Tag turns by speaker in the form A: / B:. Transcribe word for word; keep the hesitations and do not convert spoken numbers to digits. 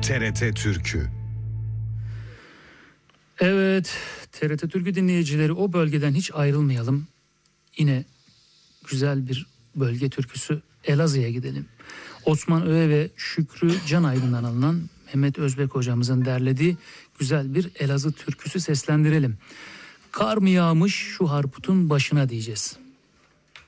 A: T R T Türkü.
B: Evet, T R T Türkü dinleyicileri, o bölgeden hiç ayrılmayalım. Yine güzel bir bölge türküsü, Elazığ'a gidelim. Osman Öğe ve Şükrü Canaydın'dan alınan Mehmet Özbek hocamızın derlediği güzel bir Elazığ türküsü seslendirelim. Kar mı yağmış şu harputun başına diyeceğiz.